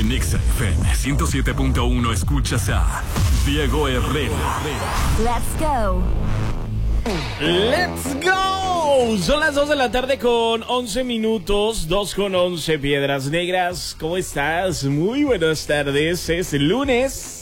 En Exa FM 107.1 escuchas a Diego Herrera. Let's go. ¡Let's go! Son las 2 de la tarde con 11 minutos, 2 con 11 Piedras Negras. ¿Cómo estás? Muy buenas tardes. Es lunes.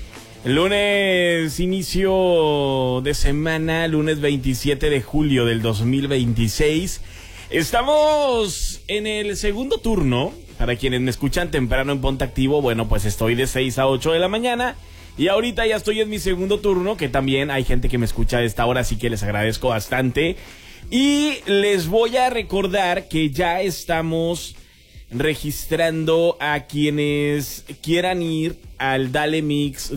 Lunes, inicio de semana, lunes 27 de julio del 2026. Estamos en el segundo turno. Para quienes me escuchan temprano en Ponte Activo, bueno, pues estoy de 6 a 8 de la mañana. Y ahorita ya estoy en mi segundo turno, que también hay gente que me escucha a esta hora, así que les agradezco bastante. Y les voy a recordar que ya estamos registrando a quienes quieran ir al Dale Mix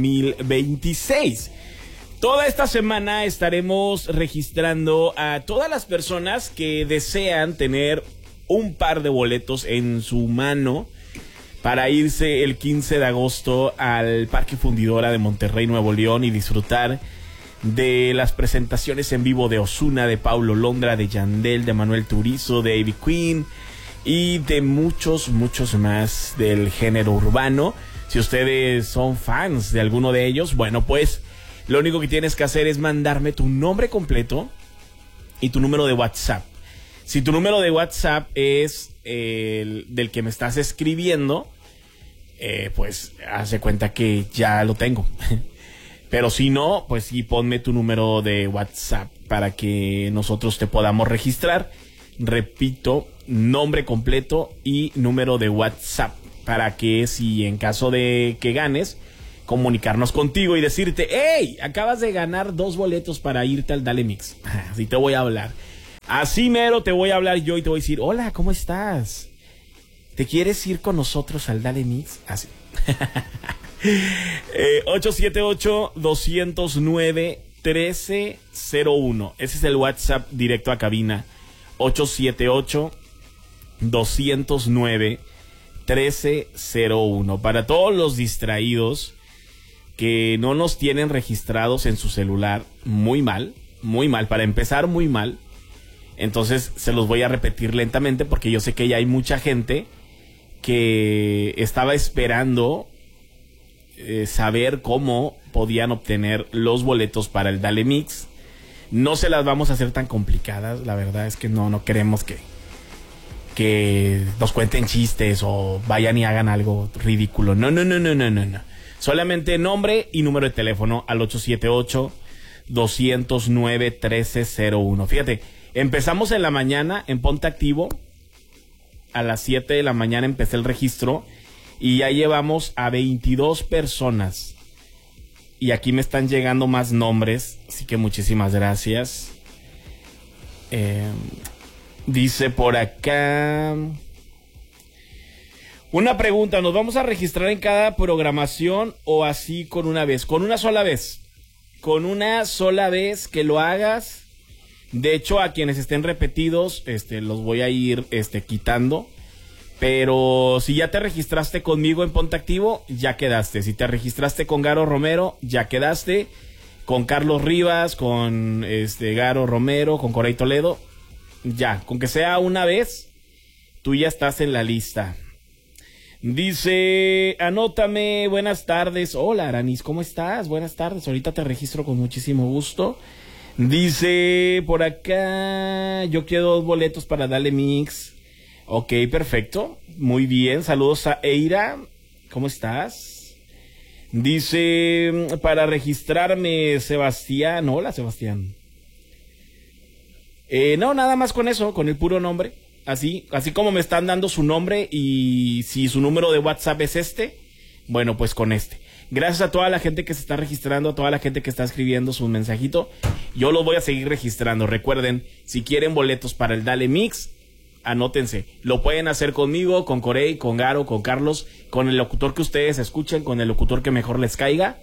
2026. Toda esta semana estaremos registrando a todas las personas que desean tener un par de boletos en su mano para irse el 15 de agosto al Parque Fundidora de Monterrey, Nuevo León, y disfrutar de las presentaciones en vivo de Ozuna, de Paulo Londra, de Yandel, de Manuel Turizo, de Ivy Queen y de muchos más del género urbano. Si ustedes son fans de alguno de ellos, bueno, pues lo único que tienes que hacer es mandarme tu nombre completo y tu número de WhatsApp. Si tu número de WhatsApp es el del que me estás escribiendo, pues haz de cuenta que ya lo tengo. Pero si no, pues sí, ponme tu número de WhatsApp para que nosotros te podamos registrar. Repito, nombre completo y número de WhatsApp, para que si en caso de que ganes, comunicarnos contigo y decirte: hey, acabas de ganar 2 boletos para irte al Dale Mix. Así te voy a hablar. Así mero te voy a hablar yo y te voy a decir: hola, ¿cómo estás? ¿Te quieres ir con nosotros al Dale Mix? Así. 878-209-1301. Ese es el WhatsApp directo a cabina. 878-209-1301. Para todos los distraídos que no nos tienen registrados en su celular, muy mal. Para empezar, muy mal. Entonces se los voy a repetir lentamente porque yo sé que ya hay mucha gente que estaba esperando saber cómo podían obtener los boletos para el Dale Mix. No se las vamos a hacer tan complicadas, la verdad es que no queremos que nos cuenten chistes o vayan y hagan algo ridículo. No. Solamente nombre y número de teléfono al 878-209-1301. Fíjate, empezamos en la mañana en Ponte Activo. A las 7 de la mañana empecé el registro y ya llevamos a 22 personas. Y aquí me están llegando más nombres, así que muchísimas gracias. Dice por acá: una pregunta, ¿nos vamos a registrar en cada programación o así con una vez? Con una sola vez. Con una sola vez que lo hagas. De hecho, a quienes estén repetidos, los voy a ir quitando. Pero si ya te registraste conmigo en Ponte Activo, ya quedaste. Si te registraste con Garo Romero, ya quedaste. Con Carlos Rivas, con Garo Romero, con Corey Toledo, ya. Con que sea una vez, tú ya estás en la lista. Dice: anótame, buenas tardes. Hola, Aranis, ¿cómo estás? Buenas tardes, ahorita te registro con muchísimo gusto. Dice por acá: yo quiero 2 boletos para Dale Mix. Ok, perfecto, muy bien. Saludos a Eira, ¿cómo estás? Dice: para registrarme, Sebastián. Hola, Sebastián. No, nada más con eso, con el puro nombre. Así como me están dando su nombre, y si su número de WhatsApp es bueno, pues con Gracias a toda la gente que se está registrando, a toda la gente que está escribiendo su mensajito. Yo los voy a seguir registrando. Recuerden, si quieren boletos para el Dale Mix, anótense. Lo pueden hacer conmigo, con Corey, con Garo, con Carlos, con el locutor que ustedes escuchen, con el locutor que mejor les caiga.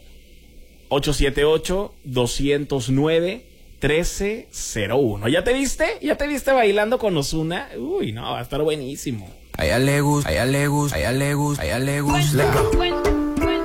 878-209-1301. ¿Ya te viste? ¿Ya te viste bailando con Ozuna? Uy, no, va a estar buenísimo. A ella le gusta, a ella le gusta, a ella le gusta, a ella le gusta.